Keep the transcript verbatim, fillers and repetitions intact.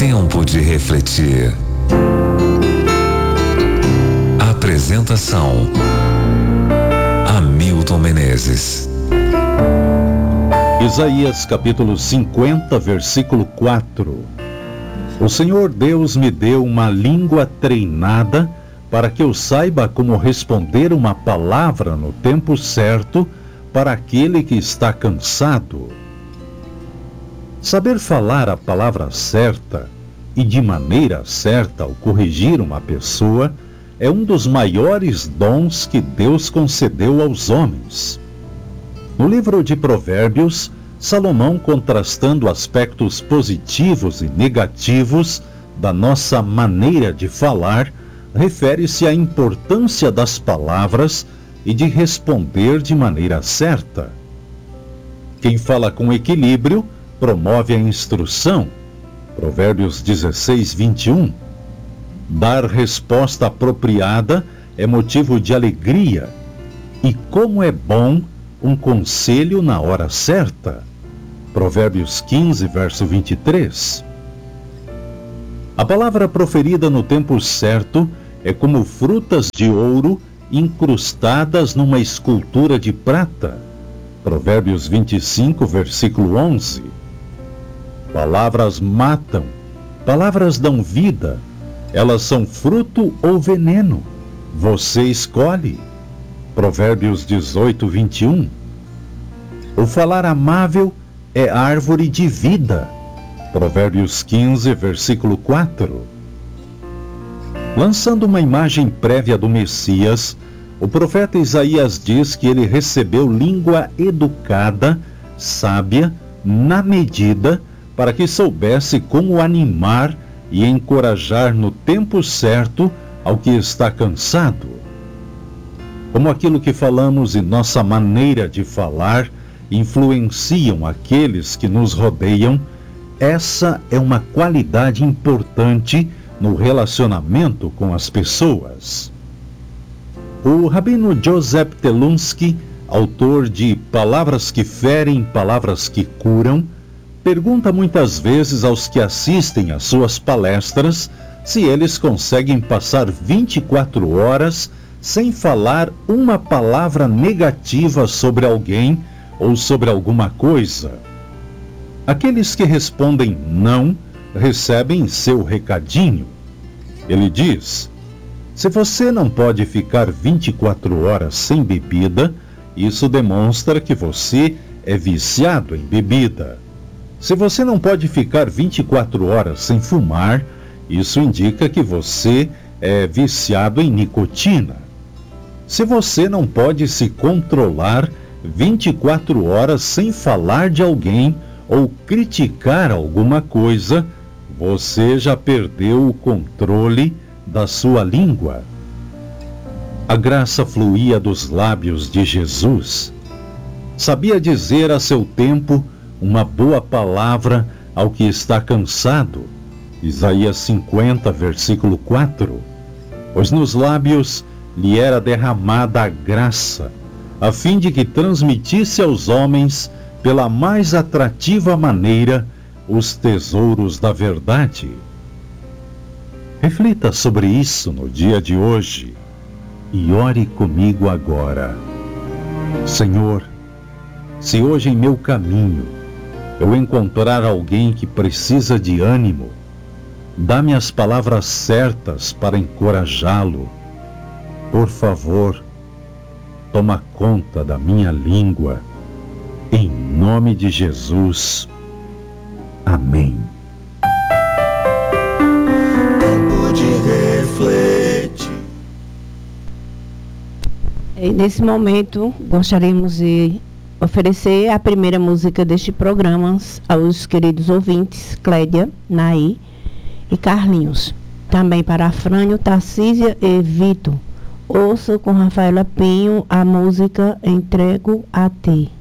Tempo de refletir. Apresentação: Hamilton Menezes. Isaías capítulo cinquenta, versículo quatro. O Senhor Deus me deu uma língua treinada para que eu saiba como responder uma palavra no tempo certo para aquele que está cansado. Saber falar a palavra certa e de maneira certa ao corrigir uma pessoa é um dos maiores dons que Deus concedeu aos homens. No livro de Provérbios, Salomão, contrastando aspectos positivos e negativos da nossa maneira de falar, refere-se à importância das palavras e de responder de maneira certa. Quem fala com equilíbrio promove a instrução. Provérbios dezesseis, vinte e um. Dar resposta apropriada é motivo de alegria. E como é bom um conselho na hora certa. Provérbios quinze, verso vinte e três. A palavra proferida no tempo certo é como frutas de ouro incrustadas numa escultura de prata. Provérbios vinte e cinco, versículo onze. Palavras matam, palavras dão vida, elas são fruto ou veneno. Você escolhe. Provérbios dezoito, vinte e um. O falar amável é árvore de vida. Provérbios quinze, versículo quatro. Lançando uma imagem prévia do Messias, o profeta Isaías diz que ele recebeu língua educada, sábia, na medida, para que soubesse como animar e encorajar no tempo certo ao que está cansado. Como aquilo que falamos e nossa maneira de falar influenciam aqueles que nos rodeiam, essa é uma qualidade importante no relacionamento com as pessoas. O rabino Joseph Telunsky, autor de Palavras que Ferem, Palavras que Curam, pergunta muitas vezes aos que assistem às suas palestras se eles conseguem passar vinte e quatro horas sem falar uma palavra negativa sobre alguém ou sobre alguma coisa. Aqueles que respondem não, recebem seu recadinho. Ele diz: se você não pode ficar vinte e quatro horas sem bebida, isso demonstra que você é viciado em bebida. Se você não pode ficar vinte e quatro horas sem fumar, isso indica que você é viciado em nicotina. Se você não pode se controlar vinte e quatro horas sem falar de alguém ou criticar alguma coisa, você já perdeu o controle da sua língua. A graça fluía dos lábios de Jesus. Sabia dizer a seu tempo uma boa palavra ao que está cansado. Isaías cinquenta, versículo quatro. Pois nos lábios lhe era derramada a graça, a fim de que transmitisse aos homens, pela mais atrativa maneira, os tesouros da verdade. Reflita sobre isso no dia de hoje e ore comigo agora. Senhor, se hoje em meu caminho eu encontrar alguém que precisa de ânimo, dá-me as palavras certas para encorajá-lo. Por favor, toma conta da minha língua. Em nome de Jesus. Amém. Tempo de refletir. E nesse momento, gostaríamos de oferecer a primeira música deste programa aos queridos ouvintes, Clédia, Naí e Carlinhos. Também para Afrânio, Tarcísia e Vitor. Ouça com Rafaela Pinho a música Entrego a Ti.